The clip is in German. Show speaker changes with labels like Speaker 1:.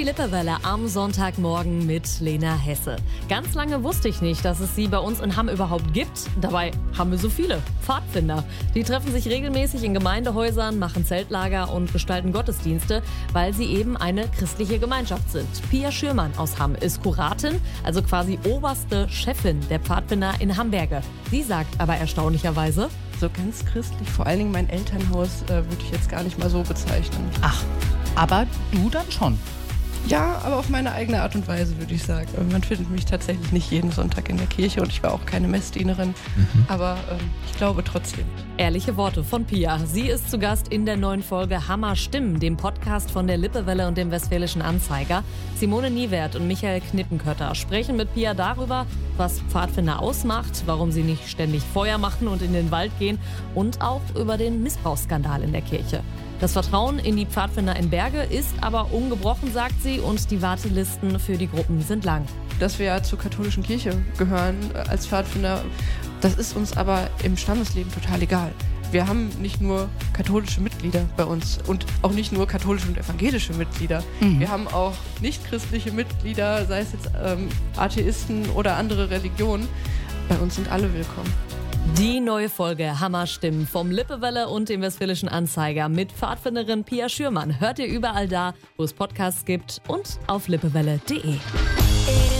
Speaker 1: die Lippewelle am Sonntagmorgen mit Lena Hesse. Ganz lange wusste ich nicht, dass es sie bei uns in Hamm überhaupt gibt. Dabei haben wir so viele Pfadfinder. Die treffen sich regelmäßig in Gemeindehäusern, machen Zeltlager und gestalten Gottesdienste, weil sie eben eine christliche Gemeinschaft sind. Pia Schürmann aus Hamm ist Kuratin, also quasi oberste Chefin der Pfadfinder in Hamberge. Sie sagt aber erstaunlicherweise:
Speaker 2: So ganz christlich, vor allen Dingen mein Elternhaus, würde ich jetzt gar nicht mal so bezeichnen.
Speaker 3: Ach, aber du dann schon?
Speaker 2: Ja, aber auf meine eigene Art und Weise, würde ich sagen. Man findet mich tatsächlich nicht jeden Sonntag in der Kirche und ich war auch keine Messdienerin, aber ich glaube trotzdem.
Speaker 1: Ehrliche Worte von Pia. Sie ist zu Gast in der neuen Folge Hammer Stimmen, dem Podcast von der Lippewelle und dem Westfälischen Anzeiger. Simone Niewert und Michael Knippenkötter sprechen mit Pia darüber, was Pfadfinder ausmacht, warum sie nicht ständig Feuer machen und in den Wald gehen und auch über den Missbrauchsskandal in der Kirche. Das Vertrauen in die Pfadfinder in Berge ist aber ungebrochen, sagt sie, und die Wartelisten für die Gruppen sind lang.
Speaker 2: Dass wir ja zur katholischen Kirche gehören als Pfadfinder, das ist uns aber im Standesleben total egal. Wir haben nicht nur katholische Mitglieder bei uns und auch nicht nur katholische und evangelische Mitglieder. Wir haben auch nichtchristliche Mitglieder, sei es jetzt Atheisten oder andere Religionen. Bei uns sind alle willkommen.
Speaker 1: Die neue Folge Hammerstimmen vom Lippewelle und dem Westfälischen Anzeiger mit Pfadfinderin Pia Schürmann hört ihr überall da, wo es Podcasts gibt und auf lippewelle.de.